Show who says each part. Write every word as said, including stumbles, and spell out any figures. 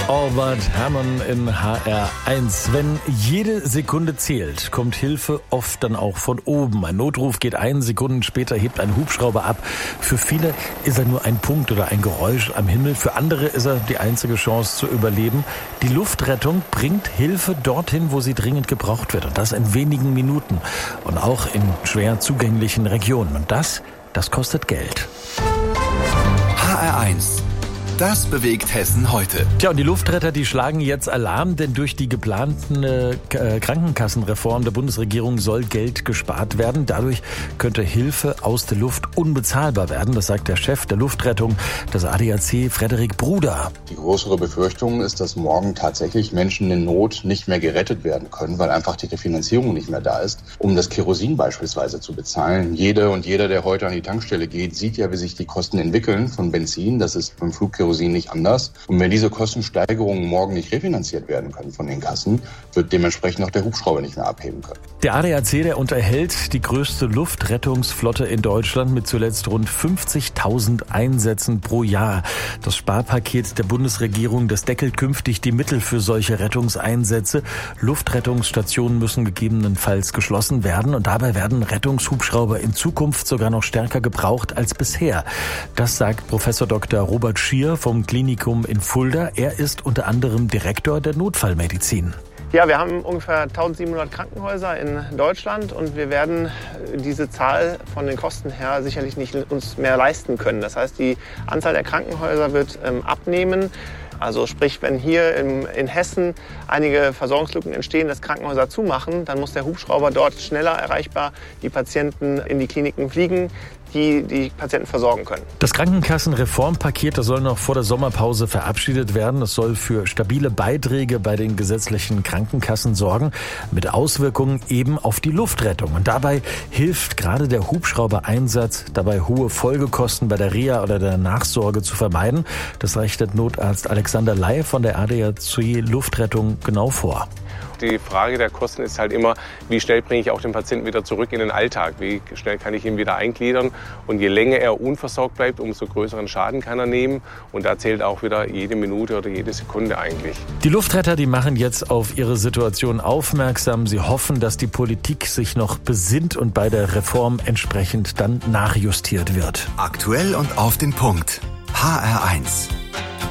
Speaker 1: Albert Hammond in H R eins. Wenn jede Sekunde zählt, kommt Hilfe oft dann auch von oben. Ein Notruf geht ein, Sekunden später hebt ein Hubschrauber ab. Für viele ist er nur ein Punkt oder ein Geräusch am Himmel. Für andere ist er die einzige Chance zu überleben. Die Luftrettung bringt Hilfe dorthin, wo sie dringend gebraucht wird. Und das in wenigen Minuten. Und auch in schwer zugänglichen Regionen. Und das, das kostet Geld.
Speaker 2: H R eins. Das bewegt Hessen heute.
Speaker 1: Tja, und die Luftretter, die schlagen jetzt Alarm, denn durch die geplanten äh, Krankenkassenreform der Bundesregierung soll Geld gespart werden. Dadurch könnte Hilfe aus der Luft unbezahlbar werden. Das sagt der Chef der Luftrettung, das A D A C, Frederik Bruder.
Speaker 3: Die größere Befürchtung ist, dass morgen tatsächlich Menschen in Not nicht mehr gerettet werden können, weil einfach die Refinanzierung nicht mehr da ist, um das Kerosin beispielsweise zu bezahlen. Jede und jeder, der heute an die Tankstelle geht, sieht ja, wie sich die Kosten entwickeln von Benzin. Das ist beim Flugkerosin nicht anders. Und wenn diese Kostensteigerungen morgen nicht refinanziert werden können von den Kassen, wird dementsprechend auch der Hubschrauber nicht mehr abheben können.
Speaker 1: Der A D A C, der unterhält die größte Luftrettungsflotte in Deutschland mit zuletzt rund fünfzigtausend Einsätzen pro Jahr. Das Sparpaket der Bundesregierung, das deckelt künftig die Mittel für solche Rettungseinsätze. Luftrettungsstationen müssen gegebenenfalls geschlossen werden und dabei werden Rettungshubschrauber in Zukunft sogar noch stärker gebraucht als bisher. Das sagt Professor Doktor Robert Schier vom Klinikum in Fulda. Er ist unter anderem Direktor der Notfallmedizin.
Speaker 4: Ja, wir haben ungefähr eintausendsiebenhundert Krankenhäuser in Deutschland und wir werden diese Zahl von den Kosten her sicherlich nicht uns mehr leisten können. Das heißt, die Anzahl der Krankenhäuser wird ähm, abnehmen. Also sprich, wenn hier in, in Hessen einige Versorgungslücken entstehen, dass Krankenhäuser zumachen, dann muss der Hubschrauber dort schneller erreichbar die Patienten in die Kliniken fliegen, die die Patienten versorgen können.
Speaker 1: Das Krankenkassenreformpaket, das soll noch vor der Sommerpause verabschiedet werden. Das soll für stabile Beiträge bei den gesetzlichen Krankenkassen sorgen, mit Auswirkungen eben auf die Luftrettung. Und dabei hilft gerade der Hubschrauber-Einsatz dabei, hohe Folgekosten bei der Reha oder der Nachsorge zu vermeiden. Das rechnet Notarzt Alexander Ley von der A D A C Luftrettung genau vor.
Speaker 5: Die Frage der Kosten ist halt immer, wie schnell bringe ich auch den Patienten wieder zurück in den Alltag? Wie schnell kann ich ihn wieder eingliedern? Und je länger er unversorgt bleibt, umso größeren Schaden kann er nehmen. Und da zählt auch wieder jede Minute oder jede Sekunde eigentlich.
Speaker 1: Die Luftretter, die machen jetzt auf ihre Situation aufmerksam. Sie hoffen, dass die Politik sich noch besinnt und bei der Reform entsprechend dann nachjustiert wird.
Speaker 2: Aktuell und auf den Punkt. H R eins.